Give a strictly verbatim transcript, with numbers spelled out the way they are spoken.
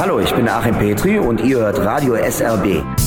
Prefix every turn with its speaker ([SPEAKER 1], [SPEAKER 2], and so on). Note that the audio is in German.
[SPEAKER 1] Hallo, ich bin Achim Petri und ihr hört Radio S R B.